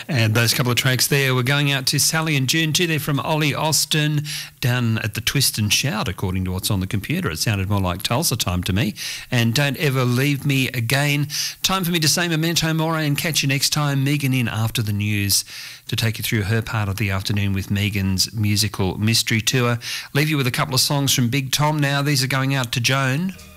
And those couple of tracks there were going out to Sally and June too. They're from Ollie Austin down at the Twist and Shout, according to what's on the computer. It sounded more like Tulsa time to me. And Don't Ever Leave Me Again. Time for me to say memento mori and catch you next time. Megan in after the news to take you through her part of the afternoon with Megan's musical mystery tour. Leave you with a couple of songs from Big Tom now. These are going out to Joan.